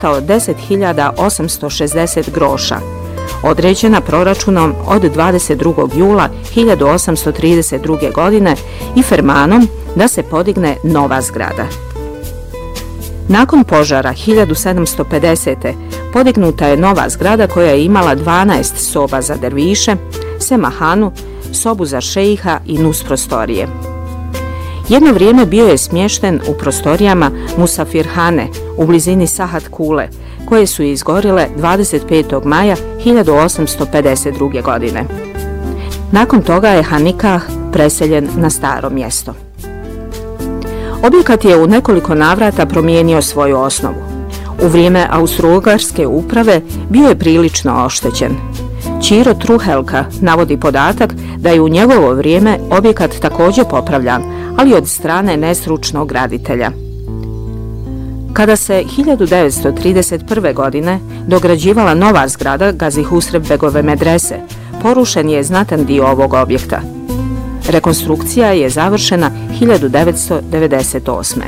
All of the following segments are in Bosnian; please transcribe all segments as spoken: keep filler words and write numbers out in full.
od deset hiljada osamsto šezdeset groša, određena proračunom od dvadeset drugog jula hiljadu osamsto trideset druge. godine i fermanom da se podigne nova zgrada. Nakon požara hiljadu sedamsto pedesete. podignuta je nova zgrada koja je imala dvanaest soba za derviše, semahanu, sobu za šejha i nus prostorije. Jedno vrijeme bio je smješten u prostorijama Musafirhane u blizini Sahat Kule, koje su izgorile dvadeset petog maja hiljadu osamsto pedeset druge. godine. Nakon toga je Hanikah preseljen na staro mjesto. Objekat je u nekoliko navrata promijenio svoju osnovu. U vrijeme Austro-Ugarske uprave bio je prilično oštećen. Ćiro Truhelka navodi podatak da je u njegovo vrijeme objekat također popravljan, ali od strane nestručnog graditelja. Kada se hiljadu devetsto trideset prve. godine dograđivala nova zgrada Gazi Husrev Begove medrese, porušen je znatan dio ovog objekta. Rekonstrukcija je završena hiljadu devetsto devedeset osme.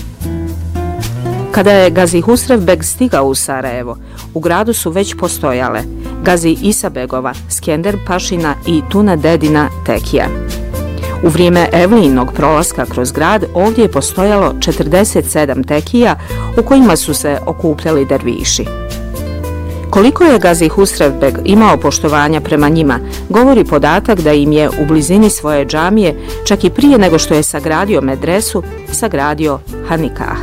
Kada je Gazi Husrev Beg stigao u Sarajevo, u gradu su već postojale Gazi Isa Begova, Skender Pašina i Tuna Dedina Tekija. U vrijeme Evlijinog prolaska kroz grad ovdje je postojalo četrdeset sedam tekija u kojima su se okupljali derviši. Koliko je Gazi Husrev Beg imao poštovanja prema njima, govori podatak da im je u blizini svoje džamije, čak i prije nego što je sagradio medresu, sagradio Hanikah.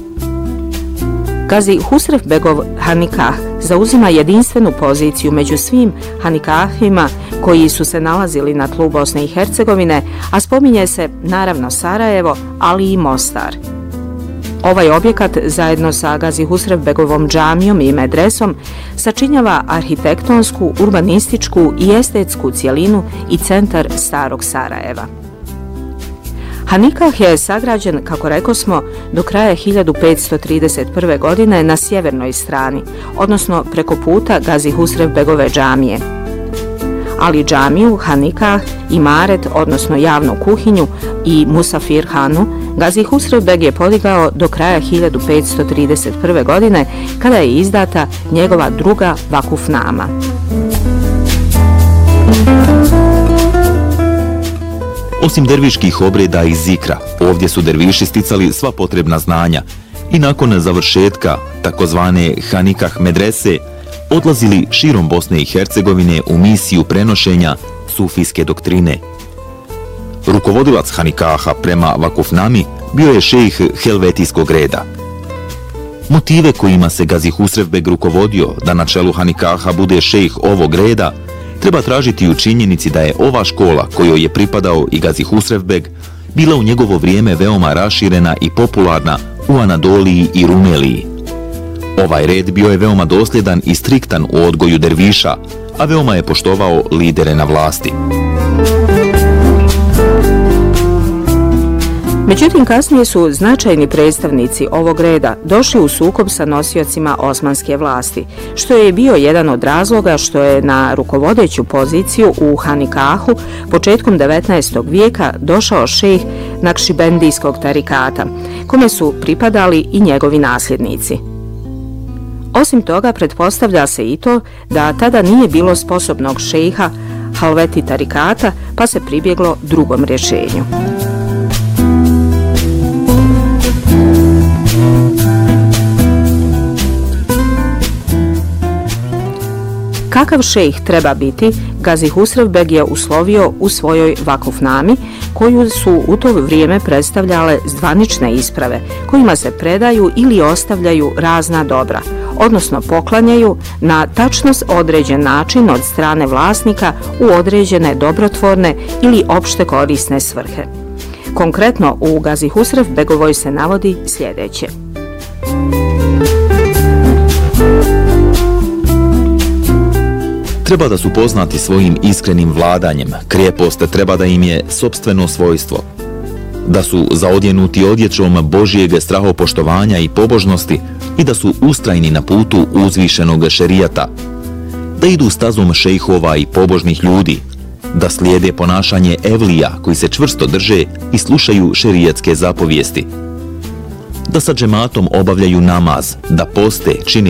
Gazi Husrev Begov Hanikah zauzima jedinstvenu poziciju među svim Hanikahima koji su se nalazili na tlu Bosne i Hercegovine, a spominje se naravno Sarajevo, ali i Mostar. Ovaj objekat zajedno sa Gazi Husrev Begovom džamijom i medresom sačinjava arhitektonsku, urbanističku i estetsku cjelinu i centar starog Sarajeva. Hanikah je sagrađen, kako rekosmo, do kraja hiljadu petsto trideset prve. godine na sjevernoj strani, odnosno preko puta Gazi Husrev Begove džamije. Ali džamiju, Hanikah, imaret, odnosno javnu kuhinju i Musafirhanu, Gazi Husrev Beg je podigao do kraja hiljadu petsto trideset prve. godine kada je izdata njegova druga vakufnama. Osim derviških obreda i zikra, ovdje su derviši sticali sva potrebna znanja i nakon završetka takozvane Hanikah medrese odlazili širom Bosne i Hercegovine u misiju prenošenja sufijske doktrine. Rukovodilac Hanikaha prema vakufnami bio je šejh helvetijskog reda. Motive kojima se Gazi Husrev Beg rukovodio da na čelu Hanikaha bude šejh ovog reda treba tražiti u činjenici da je ova škola kojoj je pripadao i Gazi Husrev Beg bila u njegovo vrijeme veoma raširena i popularna u Anadoliji i Rumeliji. Ovaj red bio je veoma dosljedan i striktan u odgoju derviša, a veoma je poštovao lidere na vlasti. Međutim, kasnije su značajni predstavnici ovog reda došli u sukob sa nosiocima osmanske vlasti, što je bio jedan od razloga što je na rukovodeću poziciju u Hanikahu početkom devetnaestog vijeka došao šejh Nakšibendijskog tarikata, kome su pripadali i njegovi nasljednici. Osim toga, pretpostavlja se i to da tada nije bilo sposobnog šejha Halveti tarikata, pa se pribjeglo drugom rješenju. Kakav šejh treba biti, Gazi Husrev Beg je uslovio u svojoj vakufnami, koju su u to vrijeme predstavljale zvanične isprave, kojima se predaju ili ostavljaju razna dobra, odnosno poklanjaju na tačno određen način od strane vlasnika u određene dobrotvorne ili opšte korisne svrhe. Konkretno u Gazi Husrev Begovoj se navodi sljedeće. Treba da su poznati svojim iskrenim vladanjem, krijepost treba da im je sopstveno svojstvo. Da su zaodjenuti odjećom Božijeg strahopoštovanja i pobožnosti i da su ustrajni na putu uzvišenog šerijata. Da idu stazom šejhova i pobožnih ljudi, da slijede ponašanje evlija koji se čvrsto drže i slušaju šerijatske zapovijesti. Da sa džematom obavljaju namaz, da poste, čine